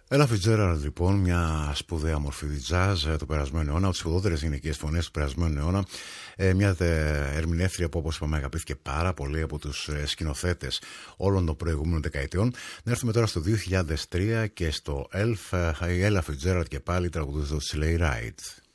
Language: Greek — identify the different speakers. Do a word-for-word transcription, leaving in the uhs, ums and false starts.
Speaker 1: Ella Fitzgerald, λοιπόν, μια σπουδαία μορφή jazz το περασμένο αιώνα, από τις σπουδότερες γυναικείες φωνές του περασμένου αιώνα. Ε, μια ερμηνεύτρια που, όπως είπαμε, αγαπήθηκε πάρα πολύ από τους σκηνοθέτες όλων των προηγούμενων δεκαετιών. Να έρθουμε τώρα στο δύο χιλιάδες τρία και στο Elf, η Ella Fitzgerald και πάλι τραγουδούσε το Sleigh Ride.